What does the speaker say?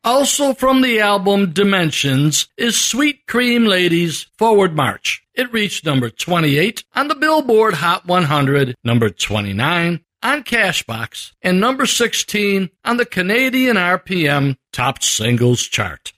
Also from the album Dimensions is Sweet Cream Lady's Forward March. It reached number 28 on the Billboard Hot 100, number 29 on Cashbox, and number 16 on the Canadian RPM Top Singles chart.